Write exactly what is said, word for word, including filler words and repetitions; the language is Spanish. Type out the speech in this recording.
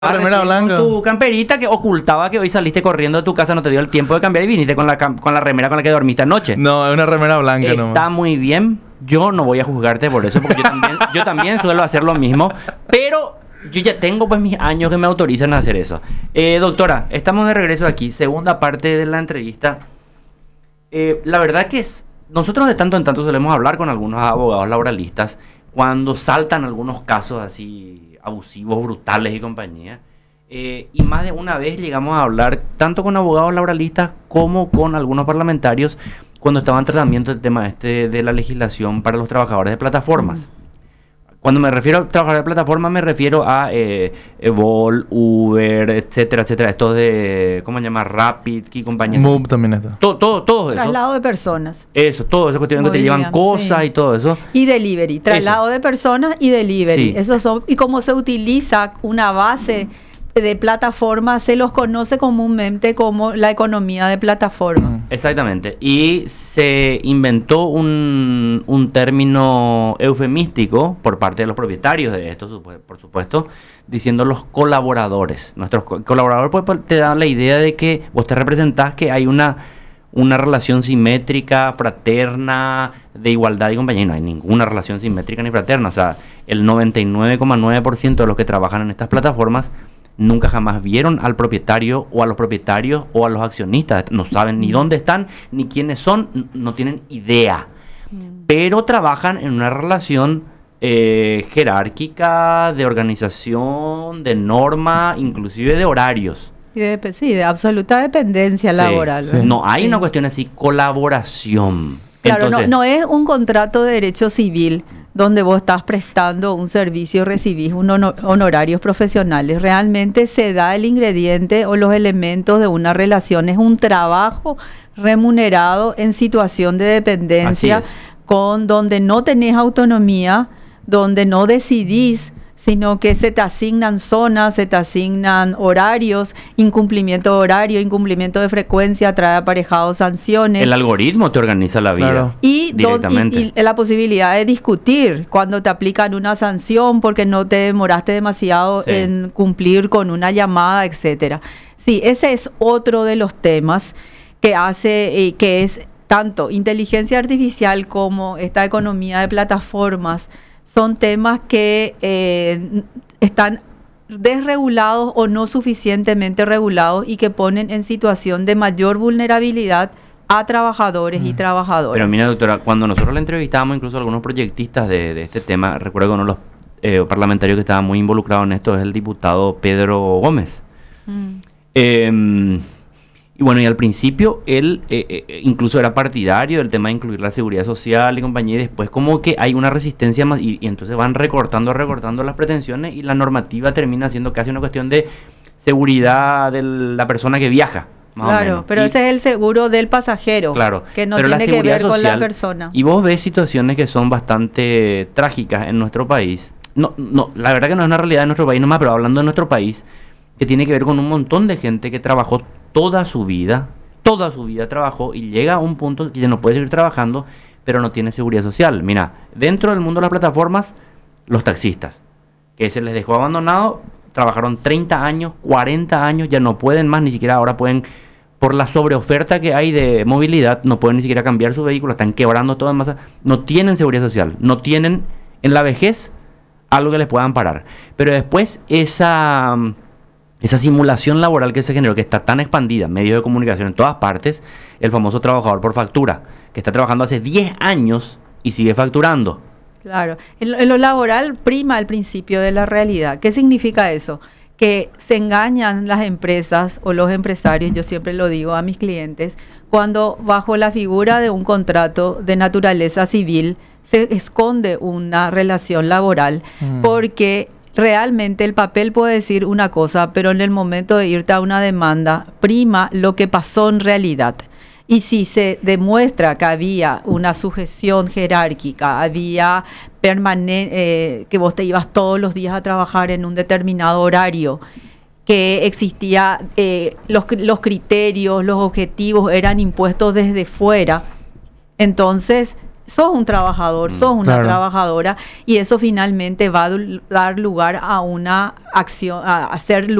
Remera blanca. Con tu camperita que ocultaba que hoy saliste corriendo de tu casa, no te dio el tiempo de cambiar y viniste con la, cam- con la remera con la que dormiste anoche. No, es una remera blanca Está nomás. muy bien. Yo no voy a juzgarte por eso, porque yo también, yo también suelo hacer lo mismo. Pero yo ya tengo pues mis años que me autorizan a hacer eso. Eh, doctora, estamos de regreso aquí. Segunda parte de la entrevista. Eh, la verdad que es, nosotros de tanto en tanto solemos hablar con algunos abogados laboralistas cuando saltan algunos casos así abusivos, brutales y compañía. Eh, y más de una vez llegamos a hablar tanto con abogados laboralistas como con algunos parlamentarios cuando estaban tratando el tema este de la legislación para los trabajadores de plataformas. Cuando me refiero a trabajadores de plataformas me refiero a eh, Vol, Uber, etcétera, etcétera. Estos de, ¿cómo se llama? Rapid y compañía. Move también está. Todo, todo, todo eso. Traslado de personas. Eso, todo eso, cuestiones que te llevan Movilidad, cosas sí. y todo eso. Y delivery. Traslado Eso. de personas y delivery. Sí. Esos son, y como se utiliza una base de plataforma, se los conoce comúnmente como la economía de plataforma. Mm. Exactamente. Y se inventó un, un término eufemístico por parte de los propietarios de esto, supu- por supuesto, diciendo los colaboradores. Nuestros co- colaboradores pues, pues, te dan la idea de que vos te representás que hay una, una relación simétrica, fraterna, de igualdad y compañía. Y no hay ninguna relación simétrica ni fraterna. O sea, el noventa y nueve coma nueve por ciento de los que trabajan en estas plataformas nunca jamás vieron al propietario o a los propietarios o a los accionistas. No saben ni dónde están, ni quiénes son, n- no tienen idea. Pero trabajan en una relación eh, jerárquica, de organización, de norma, inclusive de horarios. Y de- sí, de absoluta dependencia Sí, laboral. sí. ¿verdad? No hay Sí. una cuestión así, colaboración. Claro, Entonces, no, no es un contrato de derecho civil donde vos estás prestando un servicio y recibís un hono- honorarios profesionales. Realmente se da el ingrediente o los elementos de una relación. Es un trabajo remunerado en situación de dependencia, Así es. con donde no tenés autonomía, donde no decidís, sino que se te asignan zonas, se te asignan horarios, incumplimiento de horario, incumplimiento de frecuencia, trae aparejados sanciones. el algoritmo te organiza la vida. Claro. Y, don- directamente. y- y la posibilidad de discutir cuando te aplican una sanción porque no te demoraste demasiado Sí. en cumplir con una llamada, etcétera. Sí, ese es otro de los temas que hace, eh, que es tanto inteligencia artificial como esta economía de plataformas, son temas que eh, están desregulados o no suficientemente regulados y que ponen en situación de mayor vulnerabilidad a trabajadores y trabajadoras. Pero mira, doctora, cuando nosotros le entrevistábamos incluso a algunos proyectistas de, de este tema, recuerdo que uno de los eh, parlamentarios que estaba muy involucrado en esto es el diputado Pedro Gómez. Mm. Eh, y bueno, y al principio él eh, eh, incluso era partidario del tema de incluir la seguridad social y compañía, y después como que hay una resistencia más, y, y entonces van recortando, recortando las pretensiones, y la normativa termina siendo casi una cuestión de seguridad de la persona que viaja. Más o Claro, menos. pero Y- ese es el seguro del pasajero, Claro, que no pero la tiene que seguridad ver con la social, persona. Y vos ves situaciones que son bastante trágicas en nuestro país. No, no, la verdad que no es una realidad de nuestro país nomás, pero hablando de nuestro país, que tiene que ver con un montón de gente que trabajó toda su vida, toda su vida trabajó y llega a un punto que ya no puede seguir trabajando, pero no tiene seguridad social. Mira, dentro del mundo de las plataformas, los taxistas, que se les dejó abandonado, trabajaron treinta años, cuarenta años, ya no pueden más, ni siquiera ahora pueden, por la sobreoferta que hay de movilidad, no pueden ni siquiera cambiar su vehículo, están quebrando todo en masa, no tienen seguridad social, no tienen en la vejez algo que les puedan parar. Pero después esa, esa simulación laboral que se generó, que está tan expandida, medios de comunicación en todas partes, el famoso trabajador por factura, que está trabajando hace diez años y sigue facturando. Claro, en, lo- en lo laboral prima el principio de la realidad. ¿Qué significa eso? Que se engañan las empresas o los empresarios, yo siempre lo digo a mis clientes, cuando bajo la figura de un contrato de naturaleza civil se esconde una relación laboral, Mm. porque realmente el papel puede decir una cosa, pero en el momento de irte a una demanda prima lo que pasó en realidad. Y si se demuestra que había una sujeción jerárquica, había permanente, que vos te ibas todos los días a trabajar en un determinado horario, que existía, eh, los, cri- los criterios, los objetivos eran impuestos desde fuera, entonces sos un trabajador, Mm, sos una claro. trabajadora, y eso finalmente va a du- dar lugar a una acción, a hacer